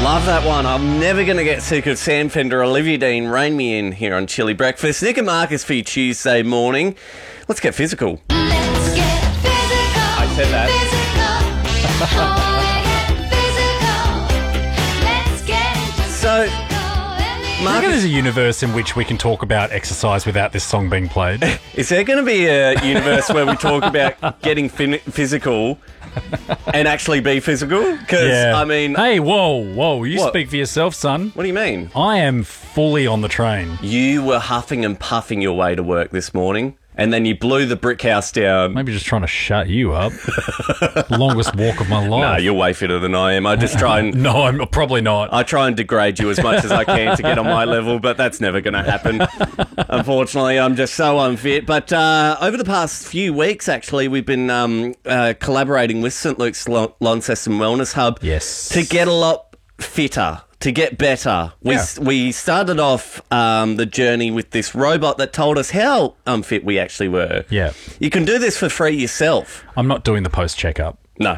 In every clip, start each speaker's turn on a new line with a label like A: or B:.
A: Love that one. I'm never going to get sick of Sam Fender, Olivia Dean, Rein Me In here on Chili Breakfast. Nick and Marcus for your Tuesday morning. Let's get physical.
B: Let's get physical.
A: I said that.
B: Let's get
A: So,
C: I
A: Marcus,
C: reckon there's a universe in which we can talk about exercise without this song being played.
A: is there going to be a universe where we talk about getting physical and actually be physical? Because, I mean...
C: Hey, whoa. You
A: What?
C: speak for yourself, son.
A: What do you mean?
C: I am fully on the train.
A: You were huffing and puffing your way to work this morning, and then you blew the brick house down.
C: Maybe just trying to shut you up. Longest walk of my
A: No,
C: life.
A: you're way fitter than I am. I just try and...
C: No, I'm probably not.
A: I try and degrade you as much as I can to get on my level, but that's never going to happen. Unfortunately, I'm just so unfit. But over the past few weeks, actually, we've been collaborating with St Luke's Launceston Wellness Hub to get a lot fitter, to get better. We started off the journey with this robot that told us how unfit we actually were.
C: Yeah.
A: You can do this for free yourself.
C: I'm not doing the post-checkup.
A: No.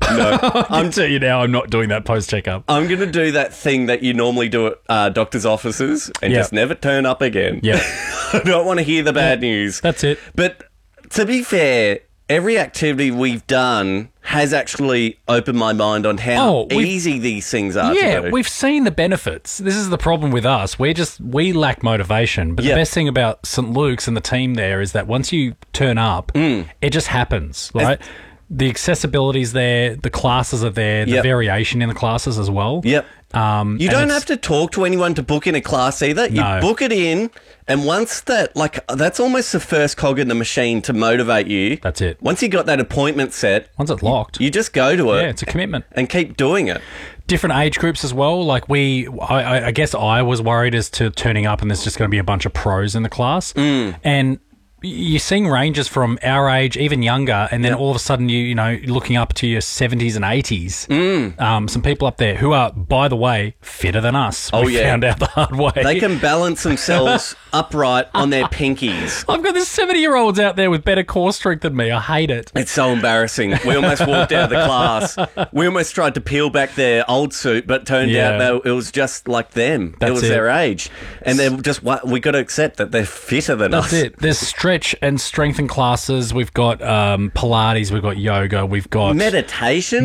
C: I'm telling you now, I'm not doing that post-checkup.
A: I'm going to do that thing that you normally do at doctor's offices and just never turn up again.
C: Yeah.
A: I don't want to hear the bad news.
C: That's it.
A: But to be fair, every activity we've done has actually opened my mind on how easy these things are to do.
C: We've seen the benefits. This is the problem with us. We lack motivation. But the best thing about St Luke's and the team there is that once you turn up, it just happens, right? The accessibility's there, the classes are there, the variation in the classes as well.
A: Yep. You don't have to talk to anyone to book in a class either. You book it in, and once that's almost the first cog in the machine to motivate you.
C: That's it.
A: Once you got that appointment set,
C: Once it's locked,
A: you just go to it.
C: yeah, it's a commitment.
A: And keep doing it.
C: Different age groups as well. Like I guess I was worried as to turning up and there's just going to be a bunch of pros in the class. And you're seeing ranges from our age, even younger, and then all of a sudden you know looking up to your 70s and 80s. Some people up there who are, by the way, fitter than us. We found out the hard way.
A: They can balance themselves upright on their pinkies.
C: I've got this 70-year-olds out there with better core strength than me. I hate it.
A: It's so embarrassing. We almost walked out of the class. We almost tried to peel back their old suit, but turned out it was just like them. It was their age. And they're just, we got to accept that they're fitter than us.
C: That's it. There's stretch and strengthen classes. We've got Pilates. We've got yoga. We've got
A: meditation,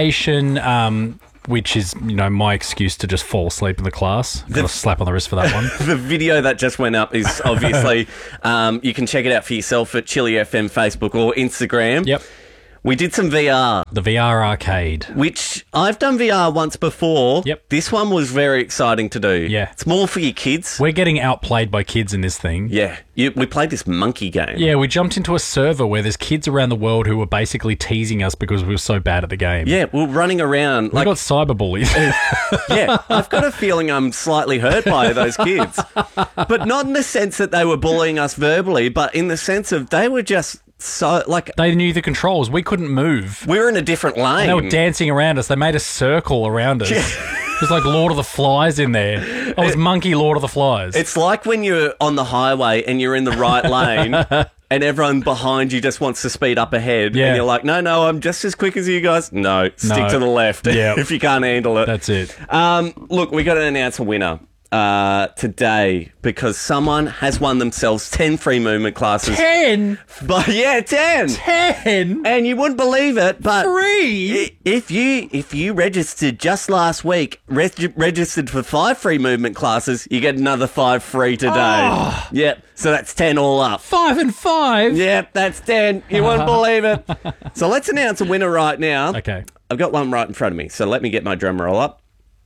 C: which is, you know, my excuse to just fall asleep in the class. Got a slap on the wrist for that one.
A: The video that just went up is obviously, you can check it out for yourself at Chili FM Facebook or Instagram.
C: Yep.
A: We did some VR.
C: The VR arcade.
A: Which I've done VR once before.
C: Yep.
A: This one was very exciting to do.
C: Yeah.
A: It's more for your kids.
C: We're getting outplayed by kids in this thing.
A: Yeah. We played this monkey game.
C: Yeah, we jumped into a server where there's kids around the world who were basically teasing us because we were so bad at the game.
A: Yeah, we're running around.
C: We got cyberbullied.
A: Yeah, I've got a feeling I'm slightly hurt by those kids. But not in the sense that they were bullying us verbally, but in the sense of they were just so, like...
C: They knew the controls. We couldn't move.
A: We were in a different lane.
C: And they were dancing around us. They made a circle around us. It was like Lord of the Flies in there. I was monkey Lord of the Flies.
A: It's like when you're on the highway and you're in the right lane and everyone behind you just wants to speed up ahead.
C: Yeah.
A: And you're like, no, I'm just as quick as you guys. No, stick to the left if you can't handle it.
C: That's it.
A: Look, we got to announce a winner today because someone has won themselves 10 free movement classes.
C: 10?
A: But yeah, 10.
C: 10?
A: And you wouldn't believe it, but
C: free?
A: If you registered just last week, registered for 5 free movement classes, you get another 5 free today.
C: Oh.
A: Yep, so that's 10 all up.
C: 5 and 5?
A: Yep, that's 10. You wouldn't believe it. So let's announce a winner right now.
C: Okay.
A: I've got one right in front of me, so let me get my drum roll up.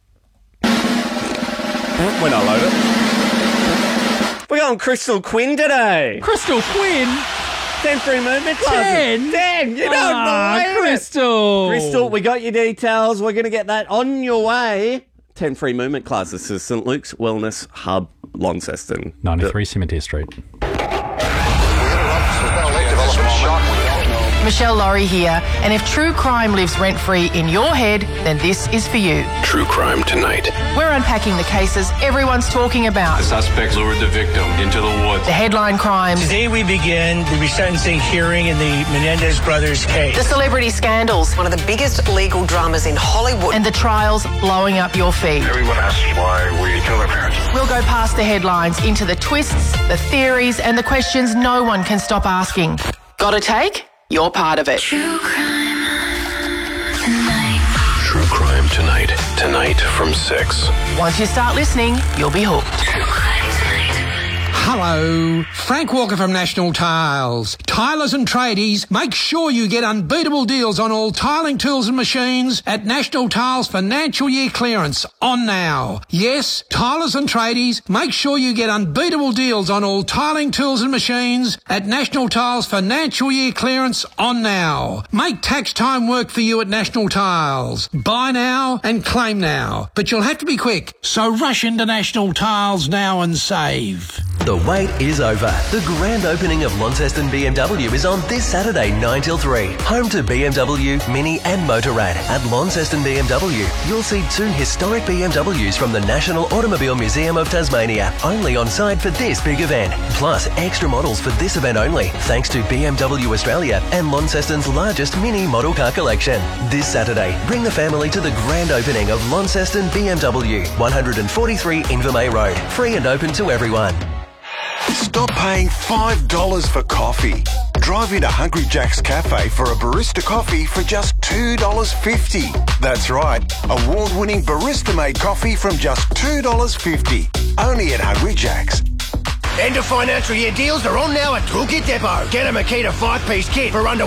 A: When I load it. We're going Crystal Quinn today.
C: Crystal Quinn?
A: 10 free movement classes. 10? You don't believe
C: Crystal.
A: Crystal, we got your details. We're going to get that on your way. 10 free movement classes to St Luke's Wellness Hub, Launceston.
C: 93 Cemetery Street.
D: We interrupt. There's been a late development. Shock. We don't know. Michelle Laurie here, and if true crime lives rent-free in your head, then this is for you.
E: True Crime Tonight.
D: We're unpacking the cases everyone's talking about.
E: The suspect lured the victim into the woods.
D: The headline crimes,
F: Today we begin the resentencing hearing in the Menendez brothers case.
D: the celebrity scandals,
G: One of the biggest legal dramas in Hollywood.
D: and the trials blowing up your feed.
E: Everyone asks why we kill their parents.
D: We'll go past the headlines into the twists, the theories, and the questions no one can stop asking. Got a take? You're part of it.
B: True crime tonight.
E: True Crime Tonight. Tonight from 6.
D: Once you start listening, you'll be hooked.
B: True crime tonight.
H: Hello, Frank Walker from National Tiles. Tilers and tradies, make sure you get unbeatable deals on all tiling tools and machines at National Tiles financial year clearance on now. Yes, tilers and tradies, make sure you get unbeatable deals on all tiling tools and machines at National Tiles financial year clearance on now. Make tax time work for you at National Tiles. Buy now and claim now, but you'll have to be quick, so rush into National Tiles now and save.
I: The wait is over. The grand opening of Launceston BMW is on this Saturday 9 till 3. Home to BMW, Mini and Motorrad at Launceston BMW. You'll see 2 historic BMWs from the National Automobile Museum of Tasmania, only on site for this big event. Plus extra models for this event only, thanks to BMW Australia and Launceston's largest mini model car collection. This Saturday, bring the family to the grand opening of Launceston BMW, 143 Invermay Road. Free and open to everyone.
J: Stop paying $5 for coffee. Drive into Hungry Jack's Cafe for a barista coffee for just $2.50. That's right, award-winning barista-made coffee from just $2.50. Only at Hungry Jack's.
F: End of financial year deals are on now at Toolkit Depot. Get a Makita 5-piece kit for under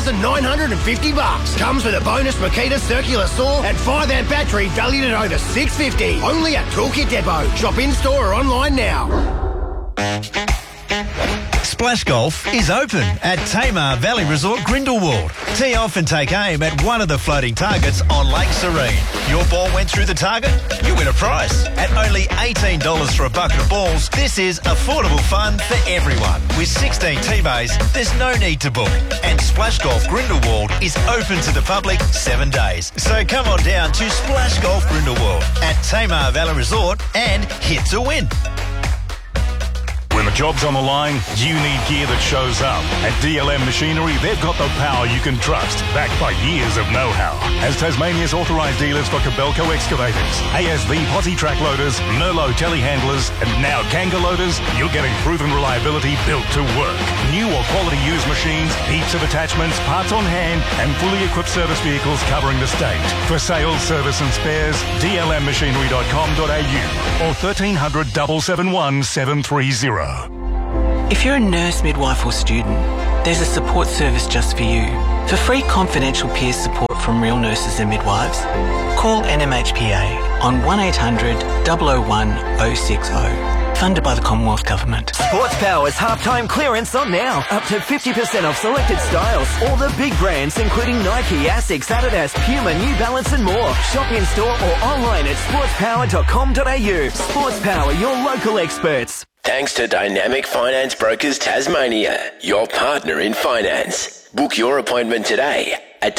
F: $1,950. Comes with a bonus Makita circular saw and 5-amp battery valued at over $650. Only at Toolkit Depot. Shop in-store or online now.
K: Splash Golf is open at Tamar Valley Resort Grindelwald. Tee off and take aim at one of the floating targets on Lake Serene. Your ball went through the target, you win a prize. At only $18 for a bucket of balls, this is affordable fun for everyone. With 16 tee bays, there's no need to book. And Splash Golf Grindelwald is open to the public 7 days. So come on down to Splash Golf Grindelwald at Tamar Valley Resort and hit to win.
L: When the job's on the line, you need gear that shows up. At DLM Machinery, they've got the power you can trust, backed by years of know-how. As Tasmania's authorised dealers for Cabelco excavators, ASV posi track loaders, Merlot telehandlers, and now Kanga loaders, you're getting proven reliability built to work. New or quality used machines, heaps of attachments, parts on hand, and fully equipped service vehicles covering the state. For sales, service and spares, dlmmachinery.com.au or 1300 771 730.
G: If you're a nurse, midwife or student, there's a support service just for you. For free confidential peer support from real nurses and midwives, call NMHPA on 1800 001 060. Funded by the Commonwealth Government.
I: Sports Power's halftime clearance on now. Up to 50% off selected styles. All the big brands including Nike, Asics, Adidas, Puma, New Balance and more. Shop in store or online at sportspower.com.au. Sports Power, your local experts.
E: Thanks to Dynamic Finance Brokers Tasmania, your partner in finance. Book your appointment today at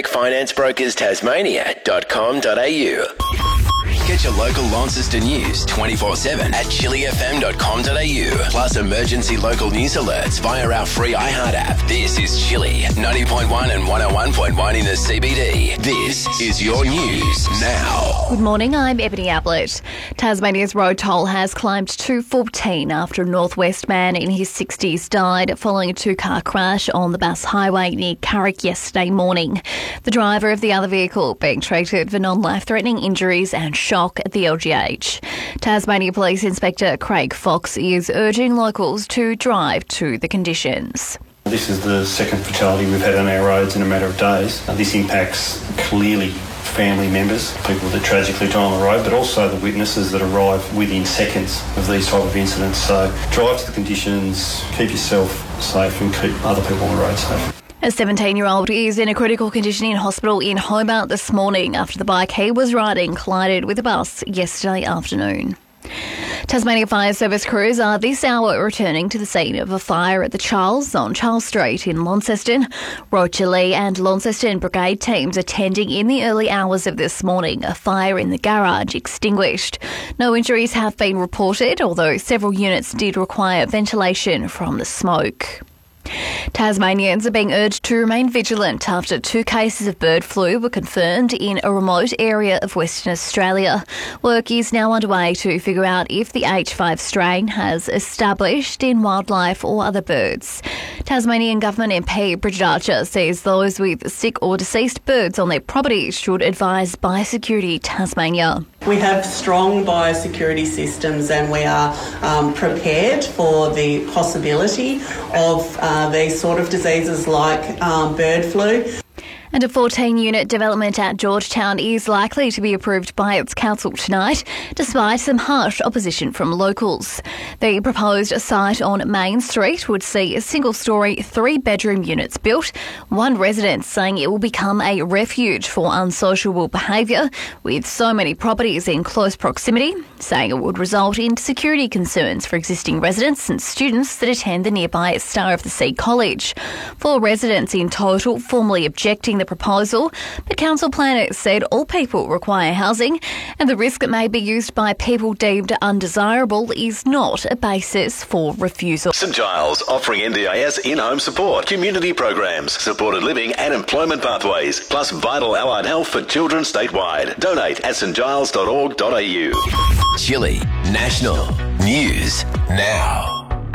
E: dynamicfinancebrokerstasmania.com.au. Get your local Launceston news 24/7 at chillyfm.com.au. Plus emergency local news alerts via our free iHeart app. This is Chilly 90.1 and 101.1 in the CBD. This is your news now.
M: Good morning, I'm Ebony Ablett. Tasmania's road toll has climbed to 14 after a northwest man in his 60s died following a 2-car crash on the Bass Highway near Carrick yesterday morning. The driver of the other vehicle being treated for non-life-threatening injuries and shock at the LGH. Tasmania Police Inspector Craig Fox is urging locals to drive to the conditions.
N: This is the second fatality we've had on our roads in a matter of days. This impacts clearly family members, people that tragically die on the road, but also the witnesses that arrive within seconds of these type of incidents. So drive to the conditions, keep yourself safe and keep other people on the road safe.
M: A 17-year-old is in a critical condition in hospital in Hobart this morning after the bike he was riding collided with a bus yesterday afternoon. Tasmania Fire Service crews are this hour returning to the scene of a fire at the Charles on Charles Street in Launceston. Rochelle and Launceston Brigade teams attending in the early hours of this morning. A fire in the garage extinguished. No injuries have been reported, although several units did require ventilation from the smoke. Tasmanians are being urged to remain vigilant after 2 cases of bird flu were confirmed in a remote area of Western Australia. Work is now underway to figure out if the H5 strain has established in wildlife or other birds. Tasmanian Government MP Bridget Archer says those with sick or deceased birds on their property should advise Biosecurity Tasmania.
O: We have strong biosecurity systems and we are prepared for the possibility of these sort of diseases like bird flu.
M: And a 14-unit development at Georgetown is likely to be approved by its council tonight, despite some harsh opposition from locals. The proposed site on Main Street would see a single-storey, 3-bedroom units built, one resident saying it will become a refuge for unsociable behaviour, with so many properties in close proximity, saying it would result in security concerns for existing residents and students that attend the nearby Star of the Sea College. 4 residents in total formally objecting the proposal, but council planners said all people require housing and the risk it may be used by people deemed undesirable is not a basis for refusal.
E: St Giles offering NDIS in-home support, community programs, supported living and employment pathways, plus vital allied health for children statewide. Donate at stgiles.org.au. Chile National News Now.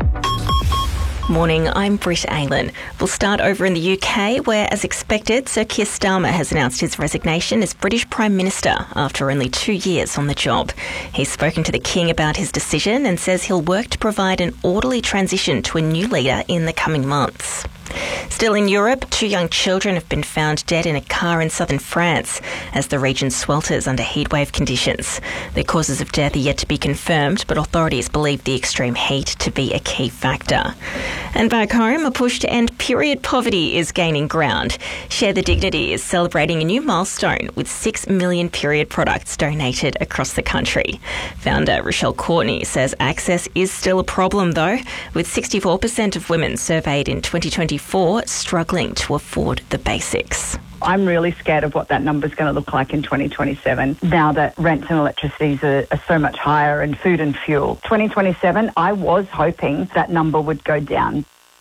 P: Morning, I'm Britt Aylan. We'll start over in the UK, where, as expected, Sir Keir Starmer has announced his resignation as British Prime Minister after only 2 years on the job. He's spoken to the King about his decision and says he'll work to provide an orderly transition to a new leader in the coming months. Still in Europe, 2 young children have been found dead in a car in southern France as the region swelters under heatwave conditions. Their causes of death are yet to be confirmed, but authorities believe the extreme heat to be a key factor. And back home, a push to end period poverty is gaining ground. Share the Dignity is celebrating a new milestone with 6 million period products donated across the country. Founder Rochelle Courtney says access is still a problem, though, with 64% of women surveyed in 2024 struggling to afford the basics.
Q: I'm really scared of what that number's going to look like in 2027 now that rents and electricities are so much higher and food and fuel. 2027, I was hoping that number would go down.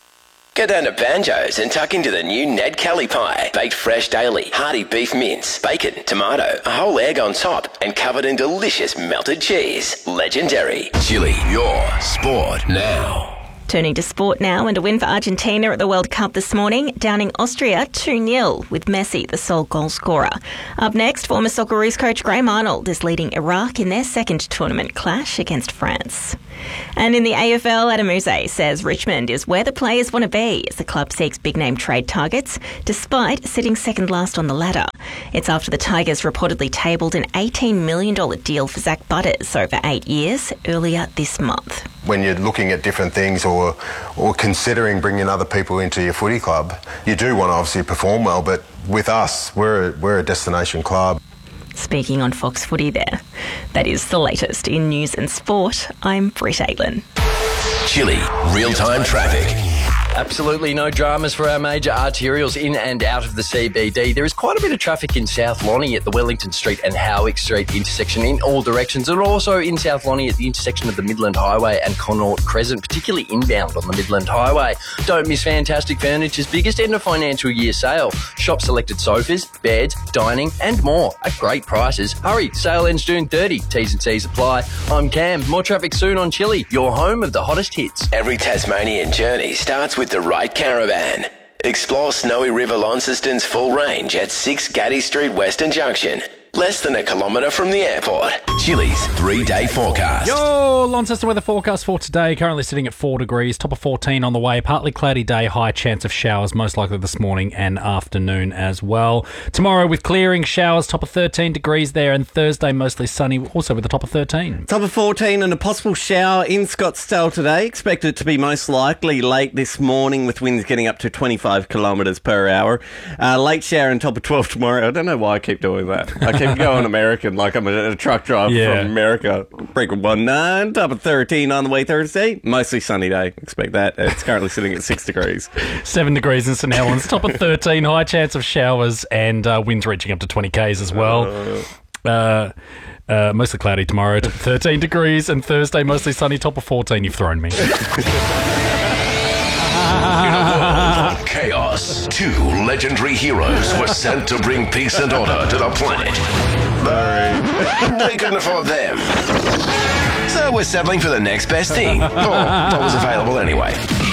E: Go down to Banjo's and tuck into the new Ned Kelly pie. Baked fresh daily, hearty beef mince, bacon, tomato, a whole egg on top, and covered in delicious melted cheese. Legendary. Chile, your sport now.
P: Turning to sport now, and a win for Argentina at the World Cup this morning, downing Austria 2-0 with Messi the sole goal scorer. Up next, former Socceroos coach Graham Arnold is leading Iraq in their second tournament clash against France. And in the AFL, Adam Uze says Richmond is where the players want to be as the club seeks big-name trade targets, despite sitting second last on the ladder. It's after the Tigers reportedly tabled an $18 million deal for Zach Butters over 8 years earlier this month.
R: When you're looking at different things or considering bringing other people into your footy club, you do want to obviously perform well, but with us, we're a destination club.
P: Speaking on Fox Footy there. That is the latest in news and sport. I'm Britt Aylan.
E: Chile, real-time traffic.
S: Absolutely no dramas for our major arterials in and out of the CBD. There is quite a bit of traffic in South Lonnie at the Wellington Street and Howick Street intersection in all directions, and also in South Lonnie at the intersection of the Midland Highway and Connaught Crescent, particularly inbound on the Midland Highway. Don't miss Fantastic Furniture's biggest end of financial year sale. Shop selected sofas, beds, dining and more at great prices. Hurry, sale ends June 30. T's and C's apply. I'm Cam. More traffic soon on Chile, your home of the hottest hits.
E: Every Tasmanian journey starts with the right caravan. Explore Snowy River Launceston's full range at 6 Gaddy Street Western Junction. Less than a kilometre from the airport. Chile's 3-day forecast.
C: Yo, Launceston weather forecast for today. Currently sitting at 4 degrees, top of 14 on the way. Partly cloudy day, high chance of showers, most likely this morning and afternoon as well. Tomorrow with clearing showers, top of 13 degrees there, and Thursday mostly sunny, also with a top of 13.
A: Top of 14 and a possible shower in Scottsdale today. Expected to be most likely late this morning with winds getting up to 25 kilometres per hour. Late shower and top of 12 tomorrow. I don't know why I keep doing that. I keep keep going American like I'm a truck driver from America. Breaker 19, top of 13 on the way Thursday. Mostly sunny day. Expect that. It's currently sitting at 6 degrees.
C: 7 degrees in St Helens, top of 13, high chance of showers and winds reaching up to 20 k's as well. Mostly cloudy tomorrow, top of 13 degrees, and Thursday mostly sunny, top of 14. You've thrown me.
E: In a world of chaos, two legendary heroes were sent to bring peace and order to the planet. But they couldn't afford them. So we're settling for the next best thing. Or what was available anyway.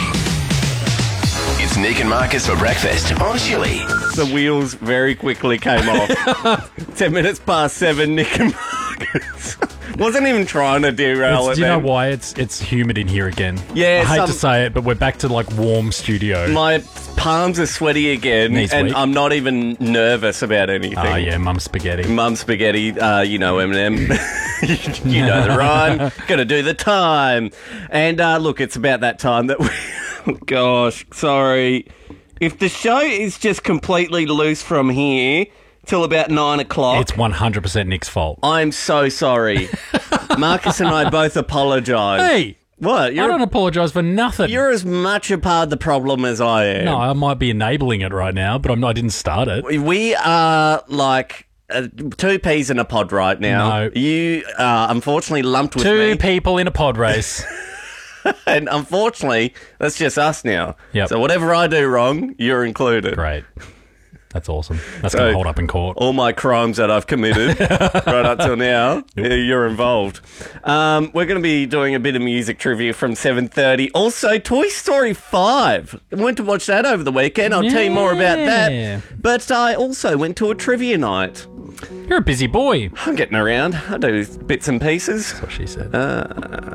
E: It's Nick and Marcus for breakfast on Chili.
A: The wheels very quickly came off. 10 minutes past 7, Nick and Marcus. Wasn't even trying to derail it.
C: Do you know why? It's humid in here again.
A: Yeah,
C: I hate to say it, but we're back to like warm studio.
A: My palms are sweaty again, and
C: weak.
A: I'm not even nervous about anything.
C: Oh, yeah, Mum Spaghetti.
A: Mum Spaghetti, you know Eminem. You know the rhyme. Gonna do the time. And look, it's about that time that we... Oh, gosh, sorry. If the show is just completely loose from here... till about 9 o'clock.
C: It's 100% Nick's fault.
A: I'm so sorry. Marcus and I both apologise.
C: Hey!
A: What?
C: I don't apologise for nothing.
A: You're as much a part of the problem as I am.
C: No, I might be enabling it right now, but I didn't start it.
A: We are like... 2 peas in a pod right now.
C: No.
A: You are unfortunately lumped with me.
C: 2 people in a pod race.
A: And unfortunately, that's just us now.
C: Yep.
A: So whatever I do wrong, you're included.
C: Great. That's awesome. That's going to hold up in court.
A: All my crimes that I've committed right up till now, you're involved. We're going to be doing a bit of music trivia from 7:30. Also, Toy Story 5. I went to watch that over the weekend. I'll tell you more about that. But I also went to a trivia night.
C: You're a busy boy.
A: I'm getting around. I do bits and pieces.
C: That's what she said.